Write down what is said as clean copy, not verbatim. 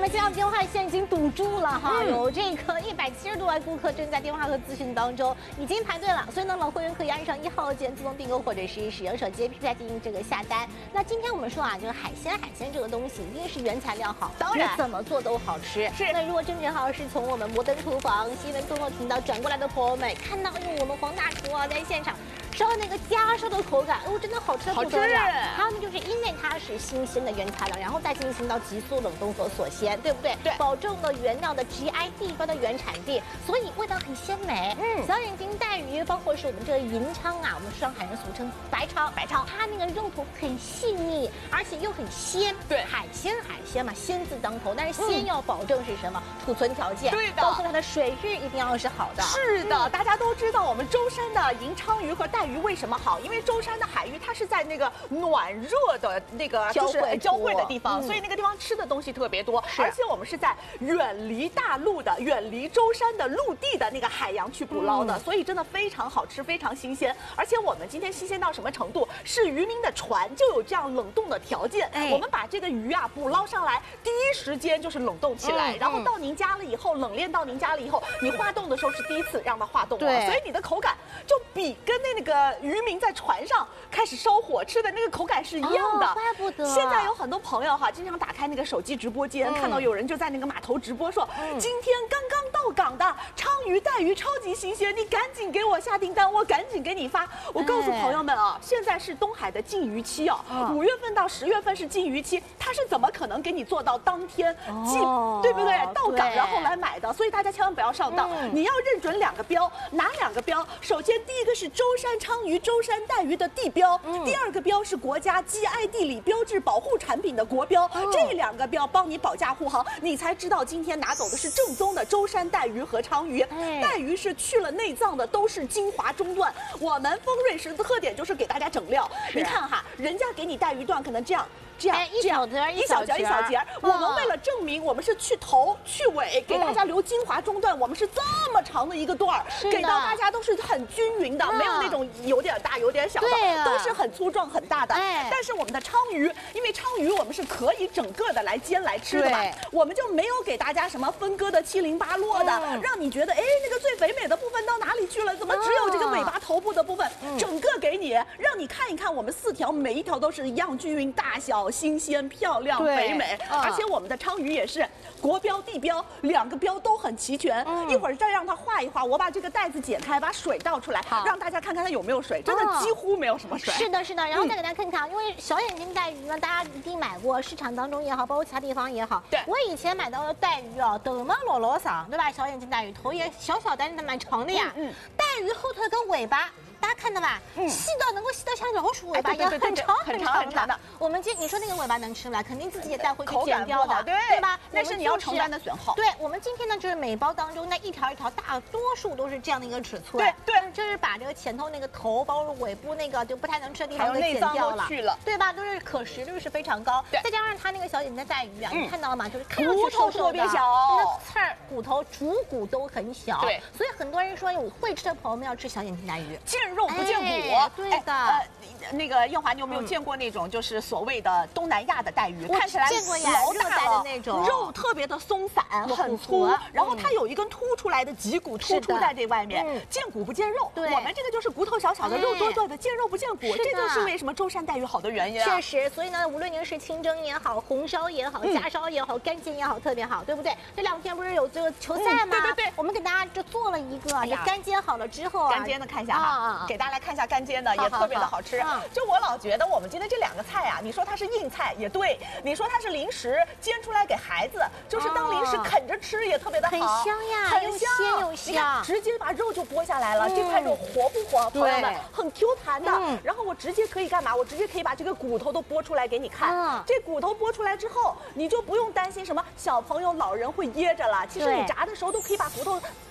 么现在电话线已经堵住了哈，有这个170多万顾客正在电话和咨询当中，已经排队了。所以呢，老会员可以按上1号键自动订购，或者是使用手机 APP 来进行这个下单。那今天我们说啊，这个海鲜这个东西一定是原材料好， 当然怎么做都好吃。 是。 那如果正好是从我们摩登厨房新闻综合频道转过来的朋友们，看到我们黄大厨啊在现场烧那个家烧的口感，哦，真的好吃的不得了。还有呢，就是因为它是新鲜的原材料，然后再进行到急速冷冻所鲜，对不对？ 对， 保证了原料的 GI 地标的原产地，所以味道很鲜美。小眼睛带鱼，包括是我们这个银鲳啊，我们上海人俗称白鲳，它那个肉头很细腻，而且又很鲜。 对， 海鲜嘛，鲜字当头，但是鲜要保证是什么？储存条件。 对的， 包括它的水质一定要是好的。 是的，大家都知道我们舟山的银鲳鱼和带鱼为什么好？因为舟山的海域它是在那个暖热的那个就是交汇的地方，所以那个地方吃的东西特别多，而且我们是在远离大陆的、远离舟山的陆地的那个海洋去捕捞的，所以真的非常好吃，非常新鲜。而且我们今天新鲜到什么程度？是渔民的船就有这样冷冻的条件，我们把这个鱼啊捕捞上来，第一时间就是冷冻起来，然后到您家了以后，冷链到您家了以后，你化冻的时候是第一次让它化冻了，所以你的口感就比跟那个渔民在船上开始烧火吃的那个口感是一样的。 怪不得现在有很多朋友哈，经常打开那个手机直播间，看到有人就在那个码头直播说，今天刚刚到港的鲳鱼、带鱼超级新鲜，你赶紧给我下订单，我赶紧给你发。我告诉朋友们啊，现在是东海的禁渔期啊，5月份到10月份是禁渔期，它是怎么可能给你做到当天对不对？到港然后来买的，所以大家千万不要上当，你要认准2个标，哪2个标？首先第一个是舟山鲳鱼、舟山带鱼的地标，第2个标是国家 GI 地理标志保护产品的国标，这2个标帮你保驾护航，你才知道今天拿走的是正宗的舟山带鱼和鲳鱼。带鱼是去了内脏的，都是精华中段。我们丰瑞食的特点就是给大家整料，你看哈，人家给你带鱼段可能这样一小节， 我们为了证明我们是去头去尾，给大家留精华中段，我们是这么长的一个段儿，给到大家都是很均匀的，没有那种有点大有点小的，都是很粗壮很大的。但是我们的鲳鱼，因为鲳鱼我们是可以整个的来煎来吃的嘛，我们就没有给大家什么分割的七零八落的，让你觉得哎那个最肥美的部分到哪里去了？怎么只有这个尾巴头部的部分？整个给你，让你看一看我们4条每一条都是一样均匀大小。新鲜、漂亮、肥美，而且我们的鲳鱼也是国标、地标2个标都很齐全。一会儿再让它化一化，我把这个袋子解开，把水倒出来，让大家看看它有没有水，真的几乎没有什么水。 是的，然后再给大家看看，因为小眼睛带鱼呢，大家一定买过，市场当中也好，包括其他地方也好。 对， 我以前买到的带鱼啊，头毛老长，对吧？小眼睛带鱼头也小小，但是它蛮长的呀。带鱼后头跟尾巴。大家看到吧？细到能够细到像老鼠尾巴一样，很长的。我们你说那个尾巴能吃吗？肯定自己也带回去剪掉的，对吧？ 那是你要承担的损耗。 对，我们今天呢，就是每包当中那一条一条，大多数都是这样的一个尺寸。 对， 就是把这个前头那个头，包括尾部那个就不太能吃的地方给剪掉了，对吧？都是可食率是非常高。再加上它那个小眼睛带鱼啊，你看到了吗？就是看上去瘦瘦的，那刺儿、骨头、主骨都很小。对，所以很多人说有会吃的朋友们要吃小眼睛带鱼。 肉不见骨， 对的。 那个艳华，你有没有见过那种就是所谓的东南亚的带鱼？看起来老大的那种， 肉特别的松散，很粗，然后它有一根凸出来的脊骨突出在这外面，见骨不见肉。我们这个就是骨头小小的，肉多多的，见肉不见骨，这就是为什么舟山带鱼好的原因。 确实，所以呢，无论您是清蒸也好，红烧也好，夹烧也好，干煎也好，特别好，对不对？这2天不是有这个球赛吗？ 对， 我们给大家就做了一个，这干煎好了之后啊， 干煎的看一下哈，给大家来看一下干煎的，也特别的好吃。就我老觉得我们今天这2个菜啊，你说它是硬菜也对，你说它是零食煎出来给孩子，就是当零食啃着吃也特别的好， 很香呀， 很香又香。 你看，直接把肉就剥下来了，这块肉活不活？朋友们，很 Q 弹的。然后我直接可以干嘛？我直接可以把这个骨头都剥出来给你看。这骨头剥出来之后，你就不用担心什么小朋友、老人会噎着了。其实你炸的时候都可以把骨头